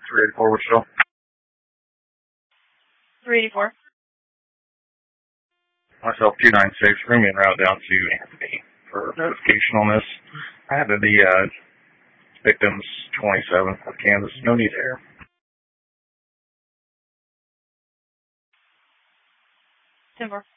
384 Wichita. 384. Myself, 296. Bring me en route down to Anthony for notification on this. I have the victims 27 of Kansas. No need air. 10-4.